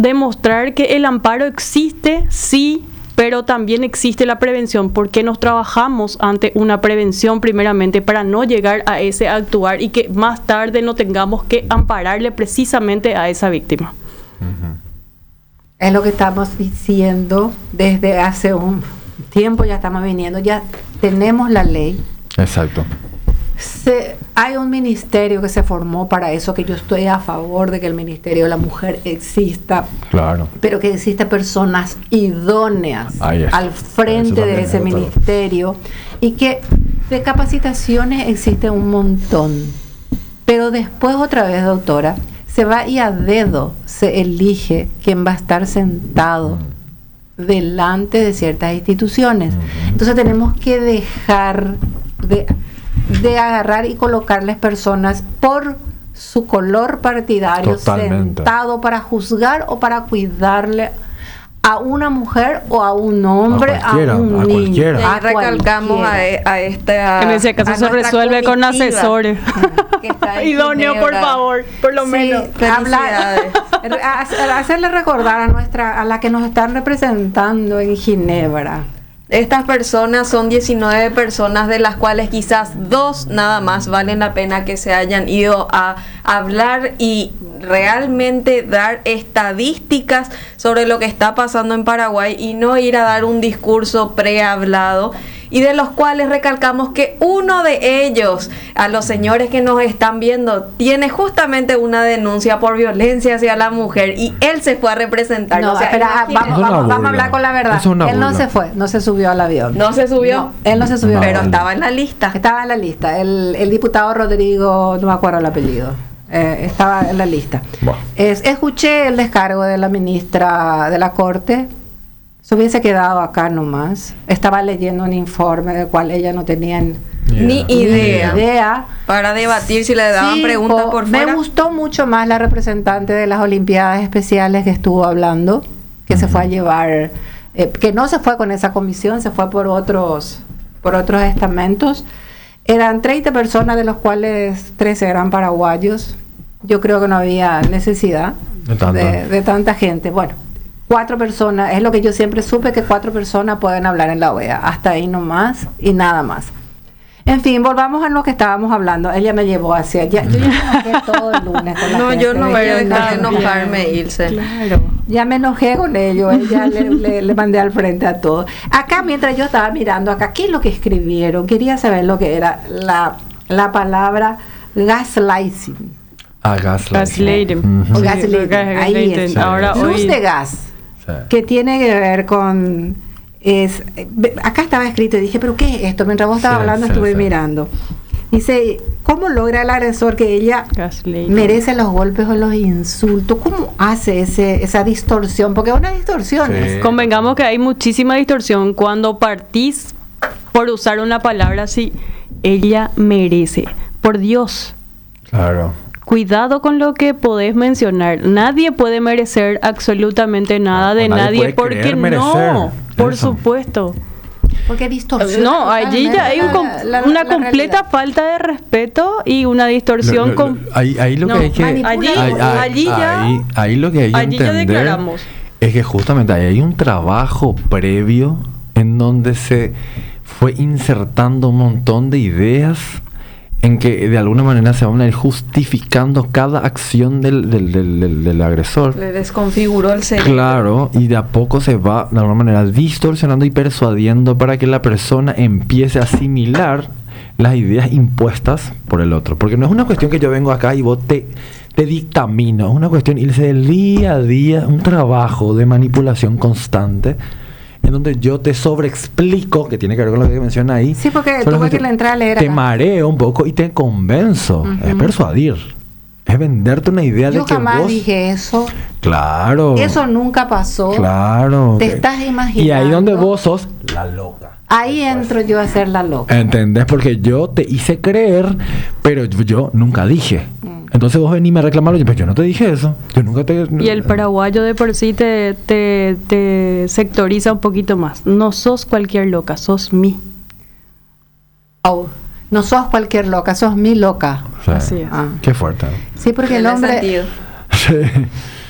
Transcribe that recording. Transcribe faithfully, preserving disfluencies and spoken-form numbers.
demostrar que el amparo existe, sí, pero también existe la prevención, porque nos trabajamos ante una prevención primeramente para no llegar a ese actuar y que más tarde no tengamos que ampararle precisamente a esa víctima. Uh-huh. Es lo que estamos diciendo desde hace un tiempo, ya estamos viniendo, ya tenemos la ley. Exacto. Se, hay un ministerio que se formó para eso, que yo estoy a favor de que el Ministerio de la Mujer exista, claro, pero que existen personas idóneas es. al frente de ese ministerio, y que de capacitaciones existe un montón, pero después otra vez, doctora, se va y a dedo se elige quién va a estar sentado mm. delante de ciertas instituciones. Mm-hmm. Entonces tenemos que dejar de de agarrar y colocarles personas por su color partidario Totalmente. Sentado para juzgar o para cuidarle a una mujer o a un hombre, a, a un a niño. Y ahí recalcamos a, a esta... En ese caso se resuelve con asesores. Idóneo, por favor, por lo sí, menos. Hablar, hacerle recordar a nuestra, a la que nos están representando en Ginebra. Estas personas son diecinueve personas, de las cuales quizás dos nada más valen la pena que se hayan ido a hablar y realmente dar estadísticas sobre lo que está pasando en Paraguay y no ir a dar un discurso prehablado, y de los cuales recalcamos que uno de ellos, a los señores que nos están viendo, tiene justamente una denuncia por violencia hacia la mujer y él se fue a representar. No, o sea, espera, vamos, vamos, vamos a hablar con la verdad. Él no se fue, no se subió al avión. ¿No se subió? No, él no se subió. No, pero estaba en la lista. Estaba en la lista. El, el diputado Rodrigo, no me acuerdo el apellido, eh, estaba en la lista. Bueno. Es, escuché el descargo de la ministra de la Corte. Se hubiese quedado acá nomás. Estaba leyendo un informe del cual ella no tenía yeah. ni idea. idea. Para debatir si le daban sí, preguntas por fuera. Me gustó mucho más la representante de las Olimpiadas Especiales que estuvo hablando, que uh-huh. se fue a llevar, eh, que no se fue con esa comisión, se fue por otros, por otros estamentos. Eran treinta personas, de los cuales trece eran paraguayos. Yo creo que no había necesidad de, de, de tanta gente. Bueno, cuatro personas, es lo que yo siempre supe, que cuatro personas pueden hablar en la O E A, hasta ahí nomás y nada más. En fin, volvamos a lo que estábamos hablando. Ella me llevó hacia allá. Yo ya me enojé todo el lunes con la No, gente. yo no voy a dejar de enojarme, Ilse. Claro. Ya me enojé con ellos, ella le, le, le mandé al frente a todo. Acá, mientras yo estaba mirando acá, ¿qué es lo que escribieron? Quería saber lo que era la, la palabra gaslighting. Ah, gaslighting. Gaslighting. Uh-huh. Gaslighting. Ahí es. Sí. Ahora, luz hoy... de gas. Sí. Que tiene que ver con... Es, acá estaba escrito y dije, ¿pero qué es esto? Mientras vos estabas sí, hablando sí, estuve sí. mirando. Dice, ¿cómo logra el agresor que ella Gaslighting. merece los golpes o los insultos? ¿Cómo hace ese, esa distorsión? Porque es una distorsión. Sí. Es. Convengamos que hay muchísima distorsión cuando partís por usar una palabra así. Ella merece. Por Dios. Claro. Cuidado con lo que podés mencionar. Nadie puede merecer absolutamente nada de nadie, nadie porque no, por Eso. supuesto. Porque distorsión. No, allí ya hay un, la, la, una la completa realidad. falta de respeto y una distorsión. Lo, lo, lo, ahí, ahí lo no, que hay que allí, ahí, allí ya ahí, ahí lo que hay que allí entender es que justamente ahí hay un trabajo previo en donde se fue insertando un montón de ideas en que de alguna manera se van a ir justificando cada acción del, del, del, del, del agresor. Le desconfiguró el cerebro. Claro, y de a poco se va de alguna manera distorsionando y persuadiendo para que la persona empiece a asimilar las ideas impuestas por el otro. Porque no es una cuestión que yo vengo acá y vos te, te dictamino, es una cuestión irse del día a día, un trabajo de manipulación constante, en donde yo te sobreexplico, que tiene que ver con lo que menciona ahí. Sí, porque tuve que entrar a leer Te acá. mareo un poco y te convenzo. Uh-huh. Es persuadir. Es venderte una idea yo de que jamás vos... dije eso. Claro. Eso nunca pasó. Claro. Te que... estás imaginando. Y ahí donde vos sos la loca. Ahí entro yo a ser la loca. ¿Entendés? Porque yo te hice creer, pero yo, yo nunca dije. Mm. Entonces vos venís a reclamarlo y pues yo no te dije eso. Yo nunca te... Y el paraguayo de por sí te, te, te sectoriza un poquito más. No sos cualquier loca, sos mí. Oh, no sos cualquier loca, sos mi loca. O sea, así es. Ah. Qué fuerte. Sí, porque el hombre... Sí.